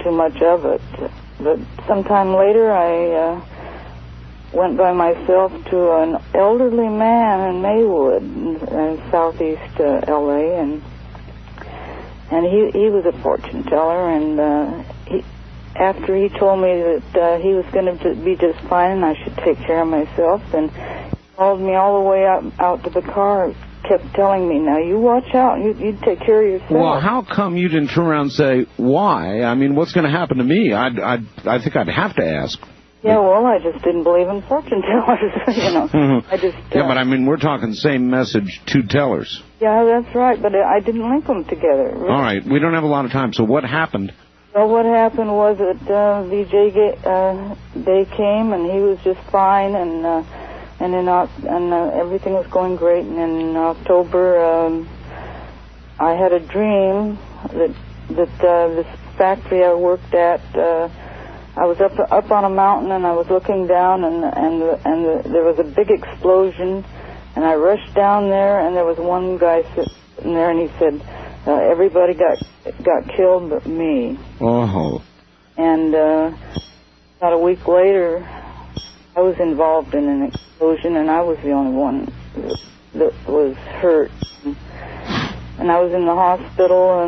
too much of it. But sometime later, I went by myself to an elderly man in Maywood, in southeast L.A., and he was a fortune teller, and after he told me that he was going to be just fine and I should take care of myself, and he called me all the way out to the car, kept telling me, now you watch out, you take care of yourself. Well, how come you didn't turn around and say, why? I mean, what's going to happen to me? I think I'd have to ask. Yeah, well, I just didn't believe in fortune tellers, you know. I just... yeah, but I mean, we're talking same message, two tellers. Yeah, that's right, but I didn't link them together. Really. All right, we don't have a lot of time, so what happened? Well, what happened was that VJ Day came, and he was just fine, and everything was going great, and in October, I had a dream that this factory I worked at, I was up on a mountain, and I was looking down, and there was a big explosion, and I rushed down there, and there was one guy sitting there, and he said, everybody got killed but me. Oh. And about a week later, I was involved in an explosion, and I was the only one that was hurt. And I was in the hospital,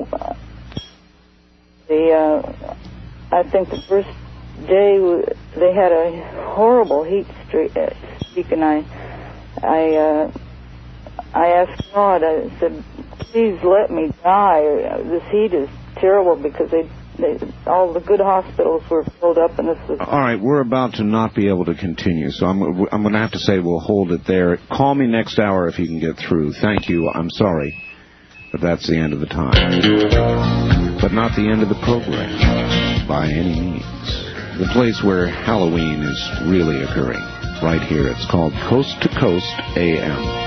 and I think the first day they had a horrible heat streak, and I asked God, I said, please let me die. This heat is terrible, because all the good hospitals were filled up, and this was... All right, we're about to not be able to continue, so I'm going to have to say we'll hold it there. Call me next hour if you can get through. Thank you. I'm sorry, but that's the end of the time. But not the end of the program. By any means. The place where Halloween is really occurring. Right here. It's called Coast to Coast AM.